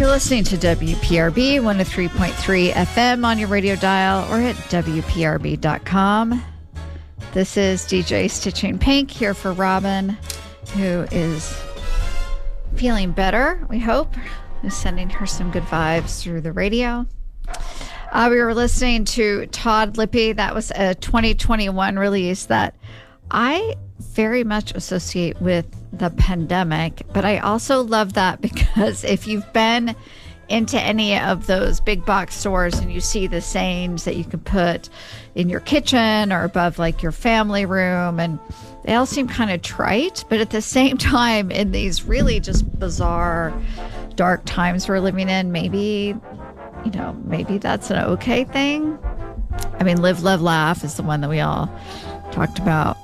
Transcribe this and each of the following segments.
You're listening to WPRB 103.3 FM on your radio dial or at WPRB.com. This is DJ Stitching Pink here for Robin, who is feeling better, we hope. Is sending her some good vibes through the radio. We were listening to Todd Lippy. That was a 2021 release that I very much associate with the pandemic, but I also love that because if you've been into any of those big box stores and you see the sayings that you can put in your kitchen or above like your family room, and they all seem kind of trite, but at the same time, in these really just bizarre, dark times we're living in, maybe that's an okay thing. I mean, live, love, laugh is the one that we all talked about.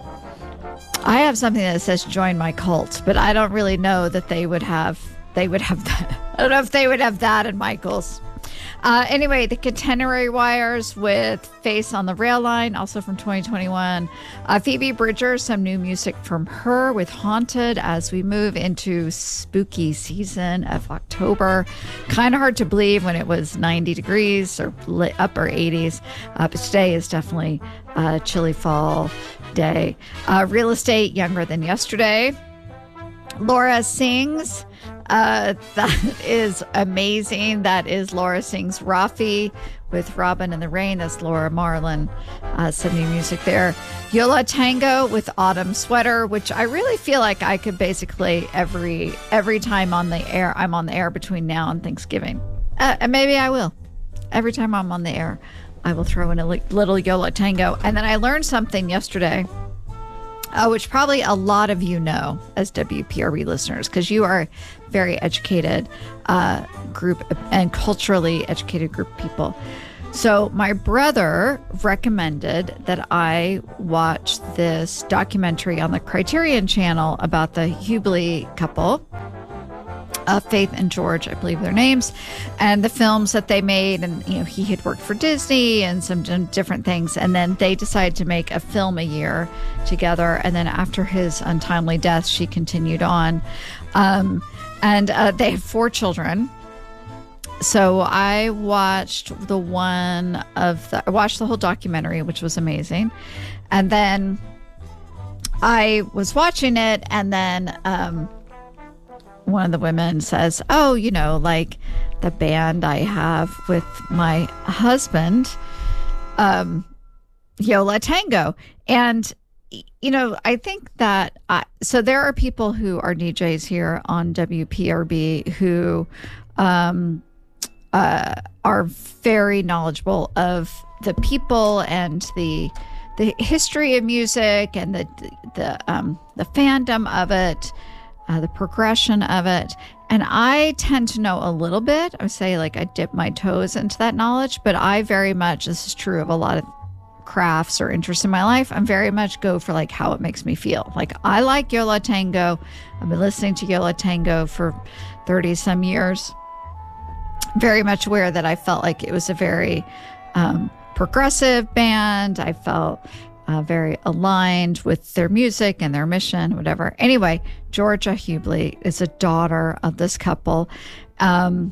I have something that says join my cult, but I don't really know that they would have that. I don't know if they would have that in Michael's. Anyway, the Catenary Wires with Face on the Rail Line, also from 2021. Phoebe Bridgers, some new music from her with Haunted as we move into spooky season of October. Kind of hard to believe when it was 90 degrees or upper 80s. But today is definitely a chilly fall day. Real Estate, Younger Than Yesterday. Laura Sings. That is amazing. That is Laura Sings Rafi with Robin in the Rain. That's Laura Marlin. Some new music there. Yo La Tengo with Autumn Sweater, which I really feel like I could basically every time I'm on the air between now and Thanksgiving. And maybe I will. Every time I'm on the air, I will throw in a little Yo La Tengo. And then I learned something yesterday, which probably a lot of you know as WPRB listeners, because you are a very educated group and culturally educated group of people. So my brother recommended that I watch this documentary on the Criterion Channel about the Hubley couple, Faith and George, I believe their names, and the films that they made. And, he had worked for Disney and some different things. And then they decided to make a film a year together. And then after his untimely death, she continued on. And they have 4 children. So I watched I watched the whole documentary, which was amazing. And then I was watching it, and then, one of the women says, oh, like the band I have with my husband, Yo La Tengo. And, I think that, so there are people who are DJs here on WPRB who are very knowledgeable of the people and the history of music and the fandom of it, the progression of it. And I tend to know a little bit. I would say like I dip my toes into that knowledge, but I very much, this is true of a lot of crafts or interests in my life, I'm very much go for like how it makes me feel. Like I like Yo La Tengo. I've been listening to Yo La Tengo for 30 some years. Very much aware that I felt like it was a very progressive band. I felt very aligned with their music and their mission, whatever. Anyway, Georgia Hubley is a daughter of this couple, and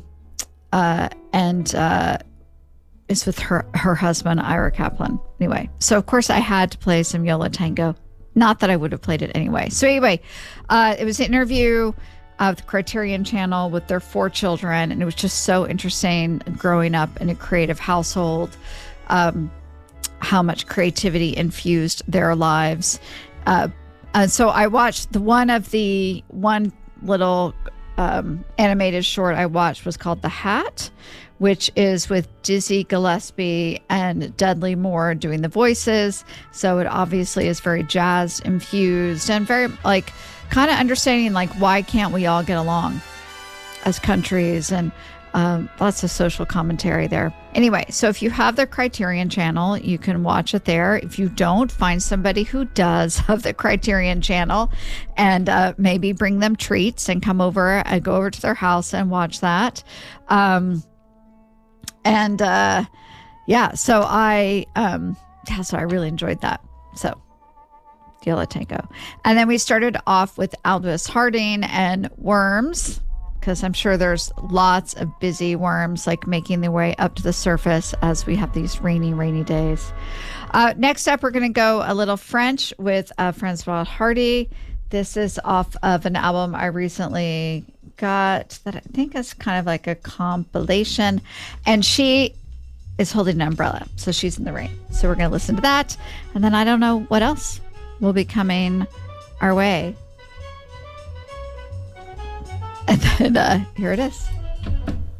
is with her husband, Ira Kaplan. Anyway, so of course I had to play some Yo La Tengo. Not that I would have played it anyway. So anyway, it was an interview of the Criterion Channel with their 4 children, and it was just so interesting growing up in a creative household. How much creativity infused their lives. And so I watched one little animated short I watched was called The Hat, which is with Dizzy Gillespie and Dudley Moore doing the voices. So it obviously is very jazz infused and very like kind of understanding like why can't we all get along as countries, and lots of social commentary there. Anyway, so if you have the Criterion Channel, you can watch it there. If you don't, find somebody who does have the Criterion Channel and maybe bring them treats and come over and go over to their house and watch that. So I really enjoyed that. So Yo La Tengo. And then we started off with Aldous Harding and Worms. because I'm sure there's lots of busy worms like making their way up to the surface as we have these rainy days. Next up, we're going to go a little French with Francoise Hardy. This is off of an album I recently got that I think is kind of like a compilation. And she is holding an umbrella, so she's in the rain. So we're going to listen to that. And then I don't know what else will be coming our way. And then here it is.